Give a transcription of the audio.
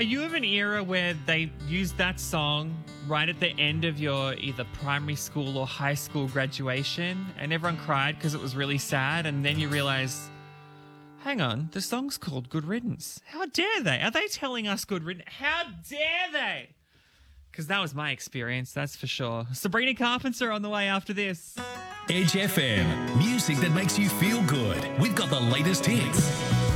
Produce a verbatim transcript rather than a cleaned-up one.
Are you of an era where they used that song right at the end of your either primary school or high school graduation and everyone cried because it was really sad, and then you realize, hang on, the song's called Good Riddance. How dare they? Are they telling us Good Riddance? How dare they? Because that was my experience, that's for sure. Sabrina Carpenter on the way after this. Edge F M, music that makes you feel good. We've got the latest hits.